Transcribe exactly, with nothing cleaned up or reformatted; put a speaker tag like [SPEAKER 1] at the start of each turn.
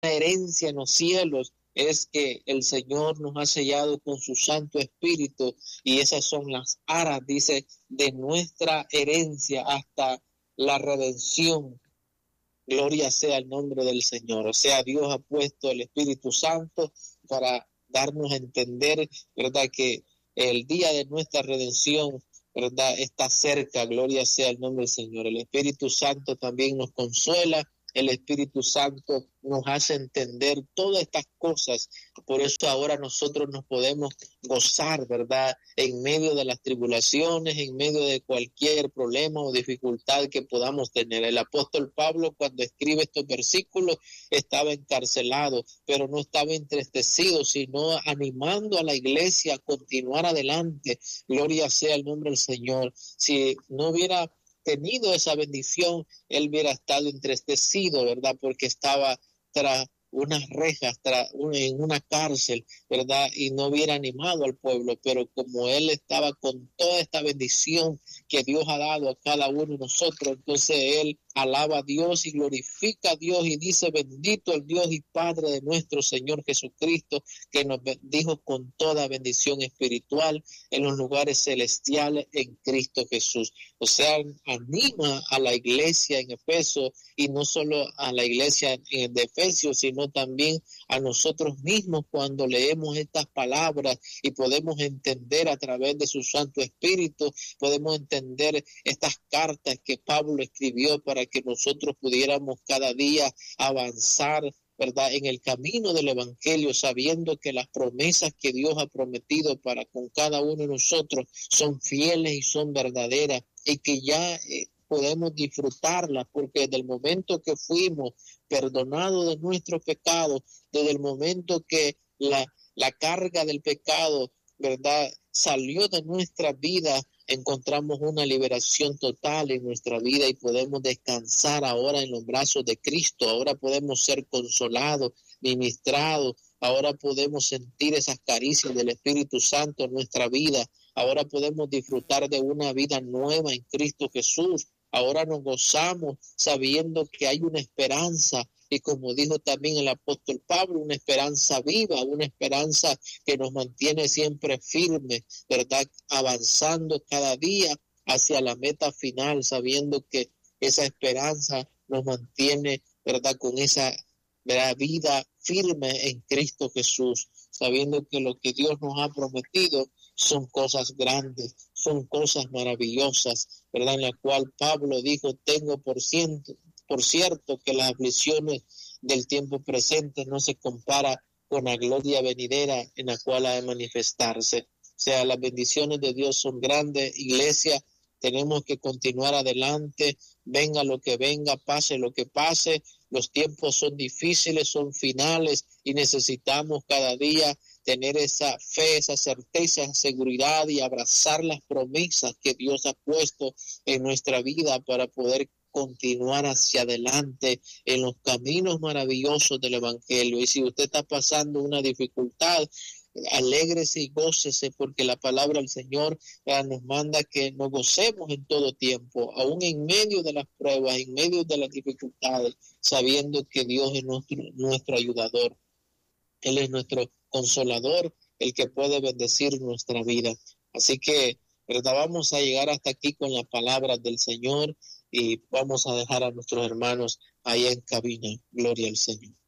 [SPEAKER 1] herencia en los cielos es que el Señor nos ha sellado con su Santo Espíritu, y esas son las aras, dice, de nuestra herencia hasta la redención. Gloria sea el nombre del Señor. O sea, Dios ha puesto el Espíritu Santo para darnos a entender, ¿verdad?, que el día de nuestra redención, ¿verdad?, está cerca. Gloria sea el nombre del Señor. El Espíritu Santo también nos consuela. El Espíritu Santo nos hace entender todas estas cosas. Por eso ahora nosotros nos podemos gozar, ¿verdad?, en medio de las tribulaciones, en medio de cualquier problema o dificultad que podamos tener. El apóstol Pablo, cuando escribe estos versículos, estaba encarcelado, pero no estaba entristecido, sino animando a la iglesia a continuar adelante. Gloria sea el nombre del Señor. Si no hubiera tenido esa bendición, él hubiera estado entristecido, ¿verdad?, porque estaba tras unas rejas, tras un, en una cárcel, ¿verdad?, y no hubiera animado al pueblo. Pero como él estaba con toda esta bendición que Dios ha dado a cada uno de nosotros, entonces él alaba a Dios y glorifica a Dios y dice: bendito el Dios y Padre de nuestro Señor Jesucristo, que nos bendijo con toda bendición espiritual en los lugares celestiales en Cristo Jesús. O sea, anima a la iglesia en Efeso, y no solo a la iglesia de Efesios, sino también a nosotros mismos cuando leemos estas palabras y podemos entender a través de su Santo Espíritu, podemos entender estas cartas que Pablo escribió para que nosotros pudiéramos cada día avanzar, ¿verdad?, en el camino del Evangelio, sabiendo que las promesas que Dios ha prometido para con cada uno de nosotros son fieles y son verdaderas, y que ya eh, podemos disfrutarlas, porque desde el momento que fuimos perdonados de nuestros pecados, desde el momento que la, la carga del pecado, ¿verdad?, salió de nuestra vida, encontramos una liberación total en nuestra vida y podemos descansar ahora en los brazos de Cristo. Ahora podemos ser consolados, ministrados, ahora podemos sentir esas caricias del Espíritu Santo en nuestra vida. Ahora podemos disfrutar de una vida nueva en Cristo Jesús. Ahora nos gozamos sabiendo que hay una esperanza, y como dijo también el apóstol Pablo, una esperanza viva, una esperanza que nos mantiene siempre firmes, ¿verdad?, avanzando cada día hacia la meta final, sabiendo que esa esperanza nos mantiene, ¿verdad?, con esa, ¿verdad?, vida firme en Cristo Jesús, sabiendo que lo que Dios nos ha prometido son cosas grandes, son cosas maravillosas, ¿verdad?, en la cual Pablo dijo: tengo por ciento, por cierto que las aflicciones del tiempo presente no se compara con la gloria venidera en la cual ha de manifestarse. O sea, las bendiciones de Dios son grandes. Iglesia, tenemos que continuar adelante, venga lo que venga, pase lo que pase. Los tiempos son difíciles, son finales, y necesitamos cada día tener esa fe, esa certeza, esa seguridad, y abrazar las promesas que Dios ha puesto en nuestra vida para poder continuar hacia adelante en los caminos maravillosos del Evangelio. Y si usted está pasando una dificultad, alégrese y gócese, porque la palabra del Señor eh, nos manda que nos gocemos en todo tiempo, aún en medio de las pruebas, en medio de las dificultades, sabiendo que Dios es nuestro, nuestro ayudador. Él es nuestro consolador, el que puede bendecir nuestra vida. Así que, ¿verdad?, vamos a llegar hasta aquí con las palabras del Señor, y vamos a dejar a nuestros hermanos ahí en cabina. Gloria al Señor.